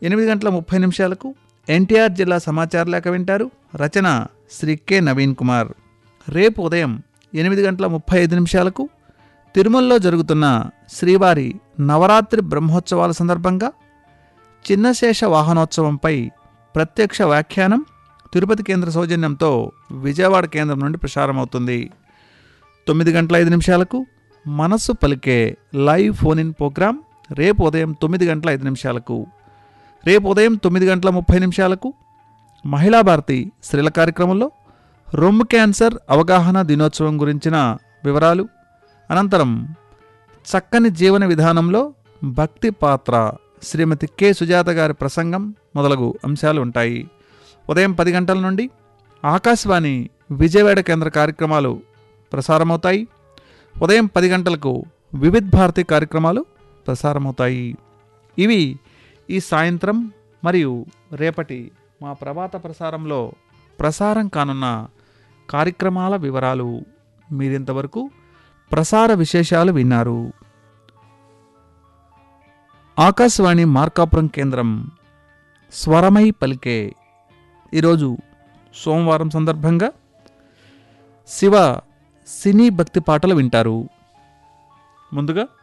8:30 ఎన్టీఆర్ జిల్లా సమాచార లేఖ వింటారు. రచన శ్రీ కె నవీన్ కుమార్. రేపు ఉదయం 8:35 తిరుమలలో జరుగుతున్న శ్రీవారి నవరాత్రి బ్రహ్మోత్సవాల సందర్భంగా చిన్నశేష వాహనోత్సవంపై ప్రత్యక్ష వ్యాఖ్యానం తిరుపతి కేంద్ర సౌజన్యంతో విజయవాడ కేంద్రం నుండి ప్రసారమవుతుంది. 9:05 మనస్సు పలికే లైవ్ ఫోన్ ఇన్ ప్రోగ్రాం రేపు ఉదయం 9:05. రేపు ఉదయం 9:30 మహిళా భారతి స్త్రీల కార్యక్రమంలో రొమ్ము క్యాన్సర్ అవగాహన దినోత్సవం గురించిన వివరాలు, అనంతరం చక్కని జీవన విధానంలో భక్తి పాత్ర శ్రీమతి కె సుజాత గారి ప్రసంగం మొదలగు అంశాలు ఉంటాయి. ఉదయం 10 గంటల నుండి ఆకాశవాణి విజయవాడ కేంద్ర కార్యక్రమాలు ప్రసారమవుతాయి. ఉదయం 10 గంటలకు వివిధ్ భారతి కార్యక్రమాలు ప్రసారమవుతాయి. ఇవి ఈ సాయంత్రం మరియు రేపటి మా ప్రభాత ప్రసారంలో ప్రసారం కానున్న కార్యక్రమాల వివరాలు. మీరింతవరకు ప్రసార విశేషాలు విన్నారు. ఆకాశవాణి మార్కాపురం కేంద్రం స్వరమై పలికే ఈరోజు సోమవారం సందర్భంగా శివ సినీ భక్తి పాటలు వింటారు. ముందుగా